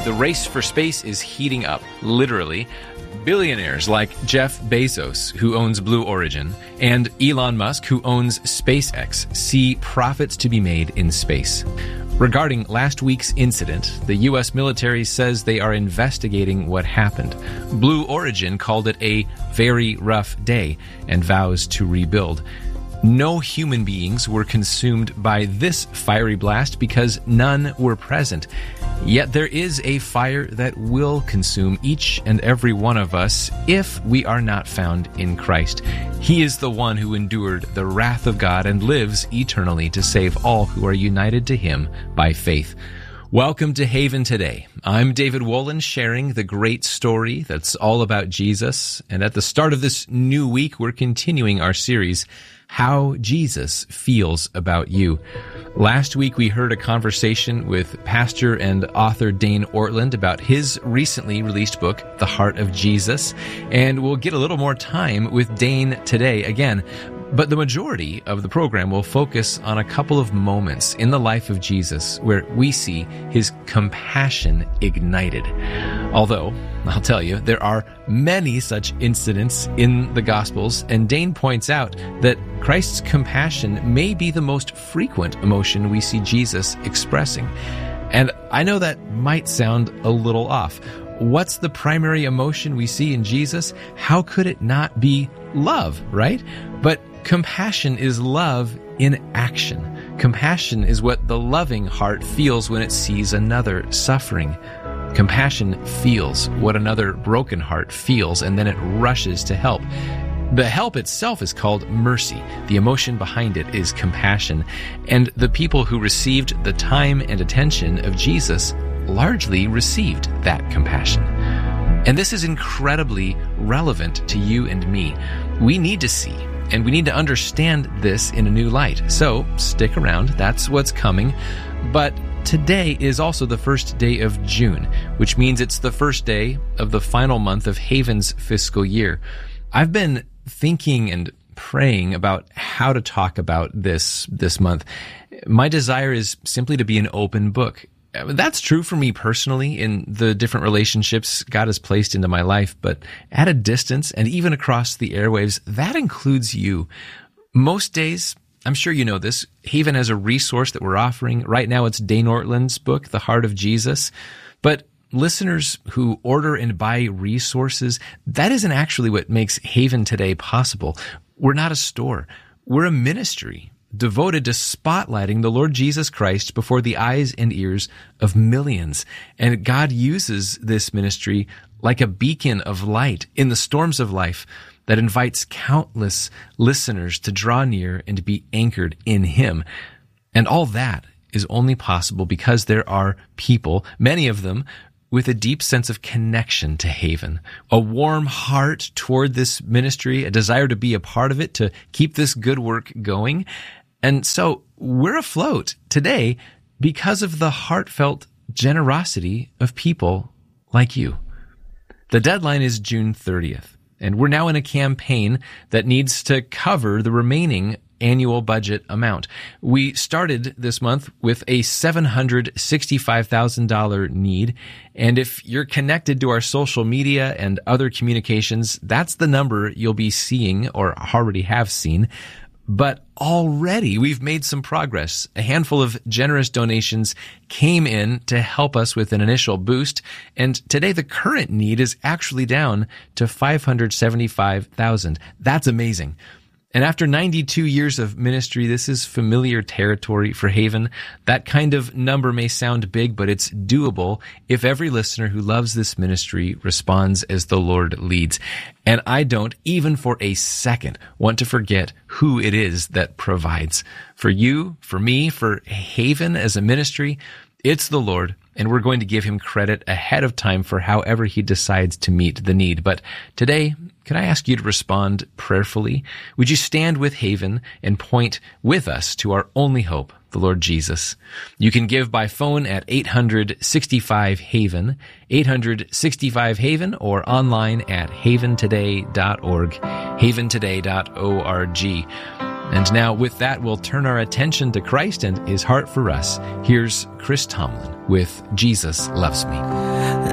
The race for space is heating up, literally. Billionaires like Jeff Bezos, who owns Blue Origin, and Elon Musk, who owns SpaceX, see profits to be made in space. Regarding last week's incident, the U.S. military says they are investigating what happened. Blue Origin called it a very rough day and vows to rebuild. No human beings were consumed by this fiery blast because none were present. Yet there is a fire that will consume each and every one of us if we are not found in Christ. He is the one who endured the wrath of God and lives eternally to save all who are united to him by faith. Welcome to Haven Today. I'm David Wolin, sharing the great story that's all about Jesus. And at the start of this new week, we're continuing our series, How Jesus Feels About You. Last week, we heard a conversation with pastor and author Dane Ortlund about his recently released book, The Heart of Jesus. And we'll get a little more time with Dane today again. But the majority of the program will focus on a couple of moments in the life of Jesus where we see his compassion ignited. Although, I'll tell you, there are many such incidents in the Gospels, and Dane points out that Christ's compassion may be the most frequent emotion we see Jesus expressing. And I know that might sound a little off. What's the primary emotion we see in Jesus? How could it not be love, right? But compassion is love in action. Compassion is what the loving heart feels when it sees another suffering. Compassion feels what another broken heart feels, and then it rushes to help. The help itself is called mercy. The emotion behind it is compassion. And the people who received the time and attention of Jesus largely received that compassion. And this is incredibly relevant to you and me. We need to see, and we need to understand this in a new light. So stick around. That's what's coming. But today is also the first day of June, which means it's the first day of the final month of Haven's fiscal year. I've been thinking and praying about how to talk about this month. My desire is simply to be an open book. That's true for me personally in the different relationships God has placed into my life, but at a distance and even across the airwaves, that includes you. Most days, I'm sure you know this, Haven has a resource that we're offering. Right now it's Dane Ortlund's book, The Heart of Jesus. But listeners who order and buy resources, that isn't actually what makes Haven Today possible. We're not a store. We're a ministry devoted to spotlighting the Lord Jesus Christ before the eyes and ears of millions. And God uses this ministry like a beacon of light in the storms of life that invites countless listeners to draw near and to be anchored in Him. And all that is only possible because there are people, many of them, with a deep sense of connection to Haven, a warm heart toward this ministry, a desire to be a part of it, to keep this good work going. And so we're afloat today because of the heartfelt generosity of people like you. The deadline is June 30th, and we're now in a campaign that needs to cover the remaining annual budget amount. We started this month with a $765,000 need, and if you're connected to our social media and other communications, that's the number you'll be seeing or already have seen. But already we've made some progress. A handful of generous donations came in to help us with an initial boost, and today the current need is actually down to $575,000. That's amazing. And after 92 years of ministry, this is familiar territory for Haven. That kind of number may sound big, but it's doable if every listener who loves this ministry responds as the Lord leads. And I don't, even for a second, want to forget who it is that provides. For you, for me, for Haven as a ministry, it's the Lord, and we're going to give Him credit ahead of time for however He decides to meet the need. But today, can I ask you to respond prayerfully? Would you stand with Haven and point with us to our only hope, the Lord Jesus? You can give by phone at 865-HAVEN, 865-HAVEN, or online at haventoday.org, haventoday.org. And now with that, we'll turn our attention to Christ and His heart for us. Here's Chris Tomlin with Jesus Loves Me.